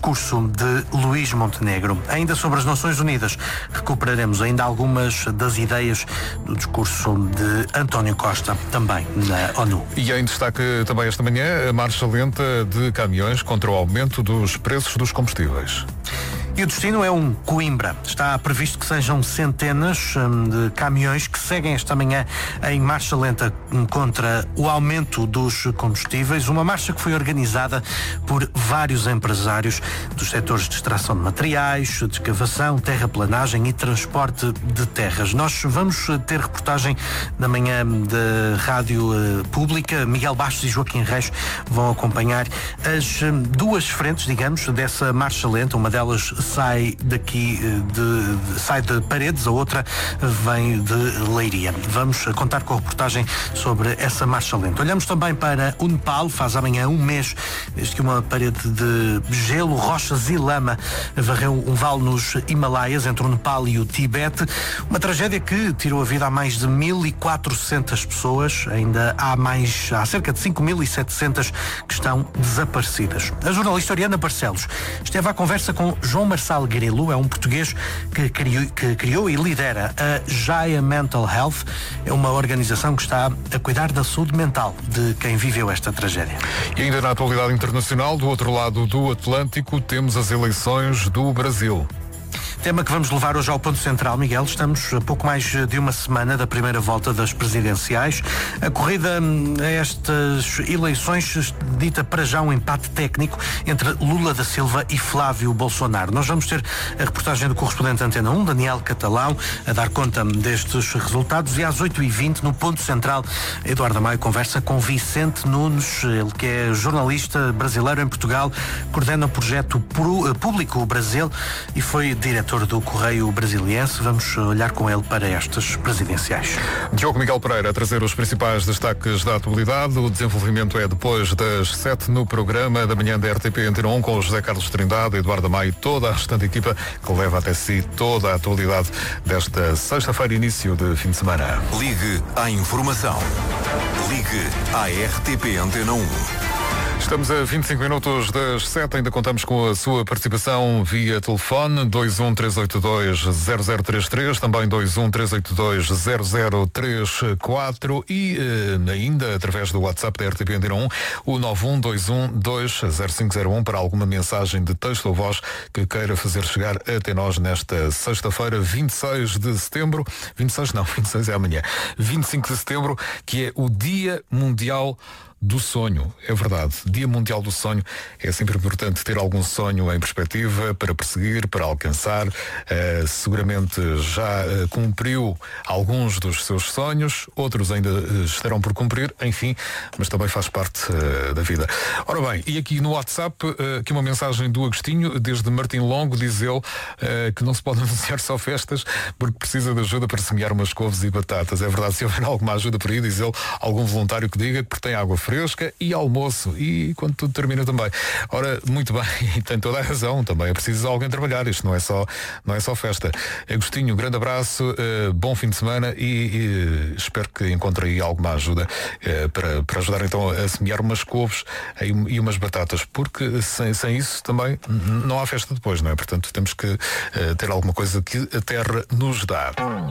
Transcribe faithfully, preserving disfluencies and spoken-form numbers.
discurso de Luís Montenegro. Ainda sobre as Nações Unidas, recuperaremos ainda algumas das ideias do discurso de António Costa, também na ONU. E em destaque também esta manhã, a marcha lenta de caminhões contra o aumento dos preços dos combustíveis. E o destino é um Coimbra. Está previsto que sejam centenas hum, de caminhões que seguem esta manhã em marcha lenta contra o aumento dos combustíveis. Uma marcha que foi organizada por vários empresários dos setores de extração de materiais, de escavação, terraplanagem e transporte de terras. Nós vamos ter reportagem na manhã da Rádio Pública. Miguel Bastos e Joaquim Reis vão acompanhar as hum, duas frentes, digamos, dessa marcha lenta. Uma delas sai daqui de, de, sai de Paredes, a outra vem de Leiria. Vamos contar com a reportagem sobre essa marcha lenta. Olhamos também para o Nepal. Faz amanhã um mês desde que uma parede de gelo, rochas e lama varreu um vale nos Himalaias entre o Nepal e o Tibete. Uma tragédia que tirou a vida a mais de mil e quatrocentas pessoas. Ainda há mais, há cerca de cinco mil e setecentas que estão desaparecidas. A jornalista Oriana Barcelos esteve à conversa com João Marçal Grilo, é um português que criou, que criou e lidera a Gaia Mental Health. É uma organização que está a cuidar da saúde mental de quem viveu esta tragédia. E ainda na atualidade internacional, do outro lado do Atlântico, temos as eleições do Brasil. Tema que vamos levar hoje ao ponto central, Miguel. Estamos a pouco mais de uma semana da primeira volta das presidenciais. A corrida a estas eleições dita para já um empate técnico entre Lula da Silva e Flávio Bolsonaro. Nós vamos ter a reportagem do correspondente Antena um, Daniel Catalão, a dar conta destes resultados. E às oito e vinte, no ponto central, Eduardo Amaya conversa com Vicente Nunes, ele que é jornalista brasileiro em Portugal, coordena o projeto Público Brasil e foi diretor do Correio Brasiliense. Vamos olhar com ele para estas presidenciais. Diogo Miguel Pereira a trazer os principais destaques da atualidade. O desenvolvimento é depois das sete no programa da manhã da R T P Antena um com José Carlos Trindade, Eduardo Amaya e toda a restante equipa que leva até si toda a atualidade desta sexta-feira, início de fim de semana. Ligue à informação. Ligue à R T P Antena um. Estamos a vinte e cinco minutos das sete, ainda contamos com a sua participação via telefone dois um três oito dois zero zero três três, também dois um três oito dois zero zero três quatro e eh, ainda através do WhatsApp da R T P Antena um, o nove um dois um dois zero cinco zero um para alguma mensagem de texto ou voz que queira fazer chegar até nós nesta sexta-feira, vinte e seis de setembro, vinte e seis não, vinte e seis é amanhã, vinte e cinco de setembro, que é o Dia Mundial do Sonho. É verdade, Dia Mundial do Sonho. É sempre importante ter algum sonho em perspectiva para perseguir, para alcançar. Uh, seguramente já uh, cumpriu alguns dos seus sonhos, outros ainda uh, estarão por cumprir, enfim, mas também faz parte uh, da vida. Ora bem, e aqui no WhatsApp, uh, aqui uma mensagem do Agostinho, desde Martim Longo, diz ele uh, que não se pode anunciar só festas porque precisa de ajuda para semear umas couves e batatas. É verdade, se houver alguma ajuda por aí, diz ele, algum voluntário que diga que tem água fresca e almoço e quando tudo termina também. Ora, muito bem, e tem toda a razão, também é preciso alguém trabalhar, isto não é só, não é só festa. Agostinho, grande abraço, uh, bom fim de semana e, e espero que encontre aí alguma ajuda uh, para, para ajudar então a semear umas couves e, e umas batatas, porque sem, sem isso também não há festa depois, não é? Portanto, temos que uh, ter alguma coisa que a terra nos dá.